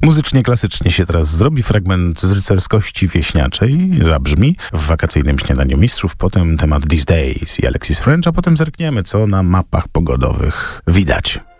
Muzycznie, klasycznie się teraz zrobi. Fragment z rycerskości wieśniaczej zabrzmi w wakacyjnym śniadaniu mistrzów. Potem temat These Days i Alexis French, a potem zerkniemy, co na mapach pogodowych widać.